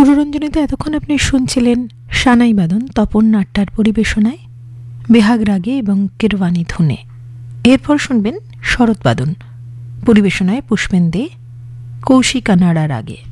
সুররঞ্জনীতে এতক্ষণ আপনি শুনছিলেন সানাই বাদন তপন নাট্যার পরিবেশনায় বেহাগ রাগে এবং কিরওয়ানি ধুনে। এরপর শুনবেন শরৎ বাদন পরিবেশনায় পুষ্পেন দে কৌশিকা নাড়া রাগে।